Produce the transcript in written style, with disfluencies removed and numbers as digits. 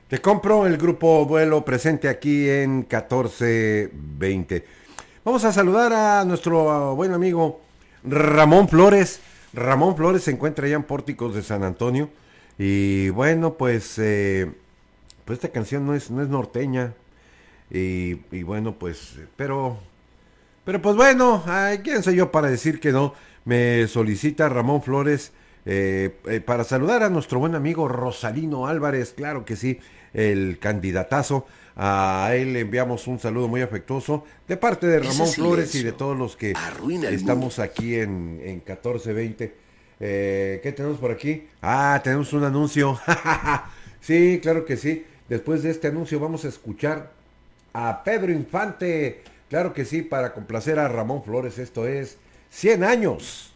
Te compro el grupo Vuelo presente aquí en 1420. Vamos a saludar a nuestro buen amigo Ramón Flores. Ramón Flores se encuentra allá en Pórticos de San Antonio. Y bueno, pues esta canción no es norteña. Y bueno, pero pues bueno, ay, ¿quién soy yo para decir que no? Me solicita Ramón Flores para saludar a nuestro buen amigo Rosalino Álvarez, claro que sí, el candidatazo. A él le enviamos un saludo muy afectuoso de parte de Ese Ramón Flores y de silencio todos los que arruina el mood. estamos aquí en 1420. ¿Qué tenemos por aquí? Ah, tenemos un anuncio. Sí, claro que sí. Después de este anuncio vamos a escuchar a Pedro Infante. Claro que sí, para complacer a Ramón Flores, esto es 100 años.